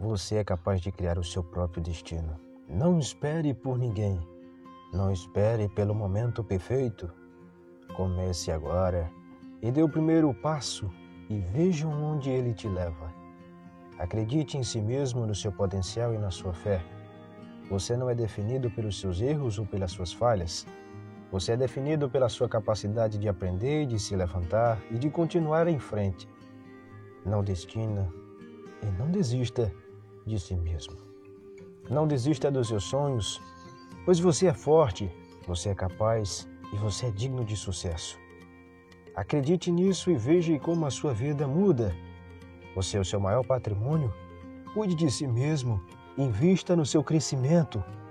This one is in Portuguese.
Você é capaz de criar o seu próprio destino. Não espere por ninguém. Não espere pelo momento perfeito. Comece agora e dê o primeiro passo e veja onde ele te leva. Acredite em si mesmo, no seu potencial e na sua fé. Você não é definido pelos seus erros ou pelas suas falhas. Você é definido pela sua capacidade de aprender, de se levantar e de continuar em frente. Não destina e não desista de si mesmo. Não desista dos seus sonhos, pois você é forte, você é capaz e você é digno de sucesso. Acredite nisso e veja como a sua vida muda. Você é o seu maior patrimônio. Cuide de si mesmo, invista no seu crescimento.